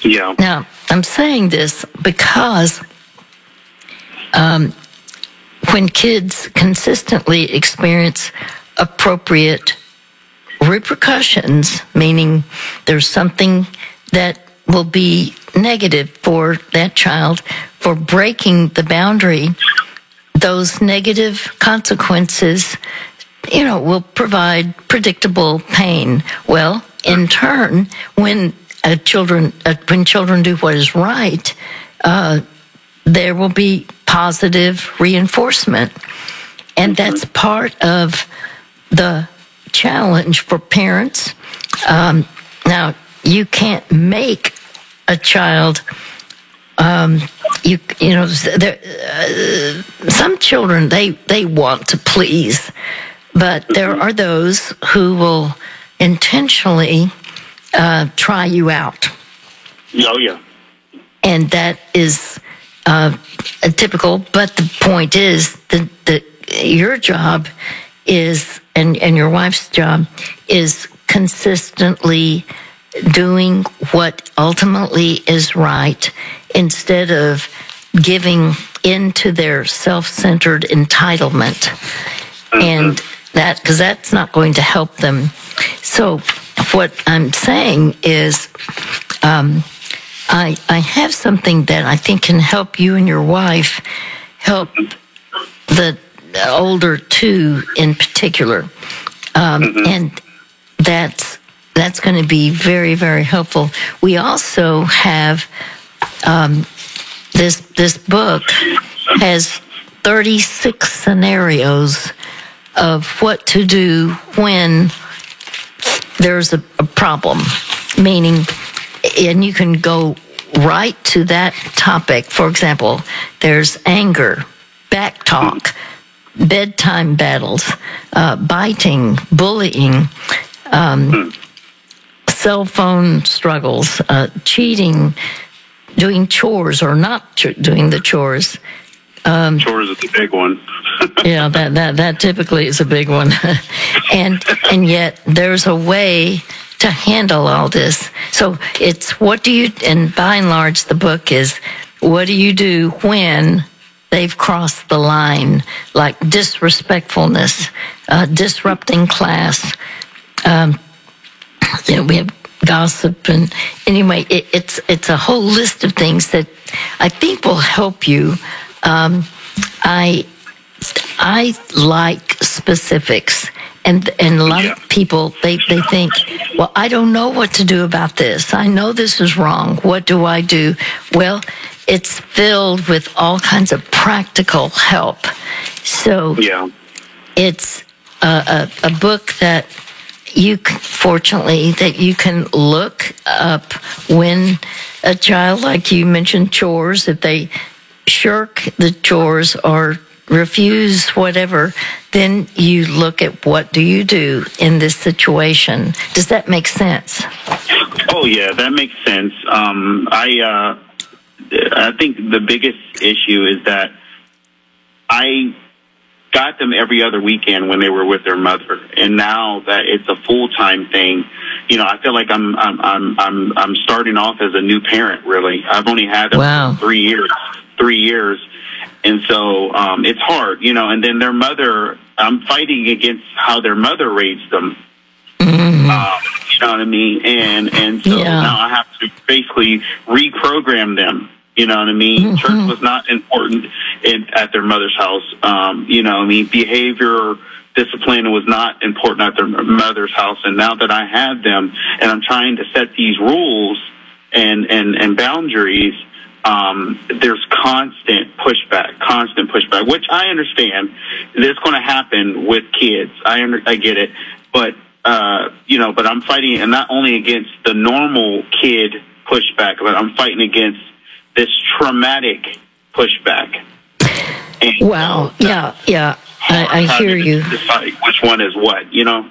Yeah. Now, I'm saying this because when kids consistently experience appropriate repercussions, meaning there's something that will be negative for that child for breaking the boundary, those negative consequences, will provide predictable pain. Well, in turn, when children do what is right, there will be positive reinforcement, and that's part of the challenge for parents. Now, you can't make a child. Some children they want to please, but there are those who will intentionally try you out. Oh yeah. And that is typical. But the point is that your job is, and your wife's job is consistently doing what ultimately is right instead of giving into their self-centered entitlement. And because that's not going to help them. So what I'm saying is I have something that I think can help you and your wife, help the older two in particular. And that's going to be very, very helpful. We also have this book has 36 scenarios of what to do when there's a problem, meaning, and you can go right to that topic. For example, there's anger, back talk, bedtime battles, biting, bullying, cell phone struggles, cheating, doing chores or not doing the chores. Chores is a big one. Yeah, that typically is a big one. and yet there's a way to handle all this. So it's and by and large the book is, what do you do when they've crossed the line, like disrespectfulness, disrupting class. We have gossip, and anyway, it's a whole list of things that I think will help you. I like specifics, and a lot of people they think, well, I don't know what to do about this. I know this is wrong. What do I do? Well, it's filled with all kinds of practical help. So it's a book that fortunately, that you can look up when a child, like you mentioned, chores, if they shirk the chores or refuse whatever, then you look at what do you do in this situation. Does that make sense? Oh, yeah, that makes sense. I think the biggest issue is that I got them every other weekend when they were with their mother, and now that it's a full-time thing, I feel like I'm starting off as a new parent. Really, I've only had them for 3 years, and so it's hard, And then their mother, I'm fighting against how their mother raised them. You know what I mean? And so now I have to basically reprogram them. You know what I mean? Church was not important at their mother's house. Behavior, discipline was not important at their mother's house. And now that I have them and I'm trying to set these rules and boundaries, there's constant pushback, which I understand. There's going to happen with kids. I get it. But, but I'm fighting, and not only against the normal kid pushback, but I'm fighting against this traumatic pushback. And I hear you. Decide which one is what,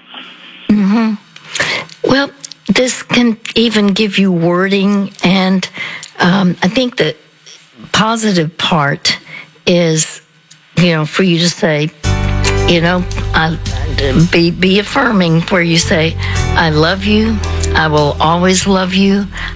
Well, this can even give you wording, and I think the positive part is, for you to say, be affirming, where you say, I love you, I will always love you,